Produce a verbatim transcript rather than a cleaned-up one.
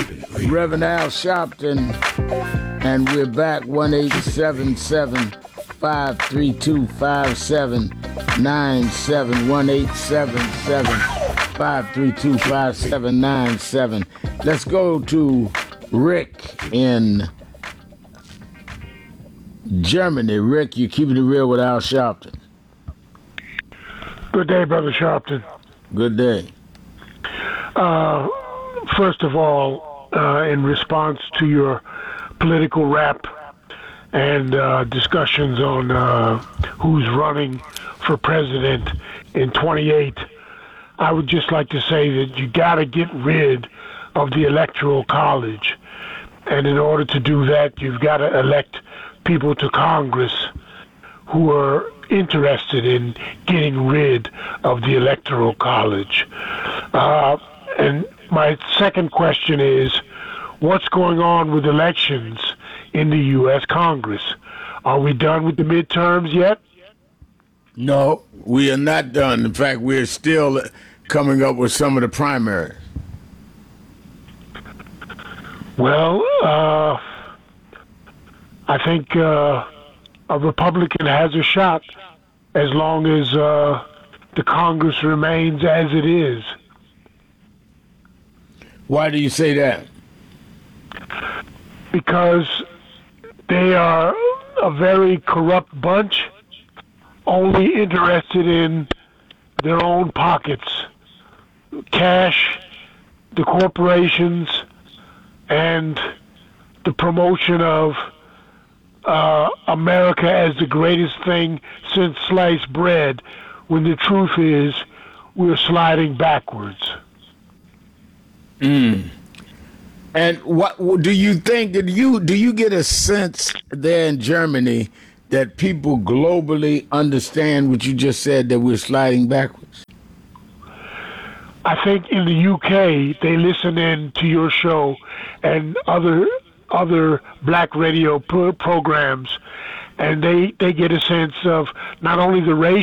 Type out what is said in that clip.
Reverend Al Sharpton, and we're back. one eight seven seven, five three two, five seven nine seven. one eight seven seven, five three two, five seven nine seven. Let's go to Rick in Germany. Rick, you're keeping it real with Al Sharpton. Good day, Brother Sharpton. Good day. Uh, first of all, uh, in response to your political rap and uh, discussions on uh, who's running for president in twenty-eight, I would just like to say that you got to get rid of the Electoral College. And in order to do that, you've got to elect people to Congress who are interested in getting rid of the Electoral College. Uh, and my second question is, what's going on with elections in the U S Congress? Are we done with the midterms yet? No, we are not done. In fact, we're still coming up with some of the primaries. Well, uh, I think uh, a Republican has a shot as long as uh, the Congress remains as it is. Why do you say that? Because they are a very corrupt bunch, only interested in their own pockets, cash, the corporations, and the promotion of uh, America as the greatest thing since sliced bread, when the truth is we're sliding backwards. Mm. And what do you think? Did you do you get a sense there in Germany that people globally understand what you just said, that we're sliding backwards? I think in the U K they listen in to your show and other other black radio pro- programs, and they they get a sense of not only the race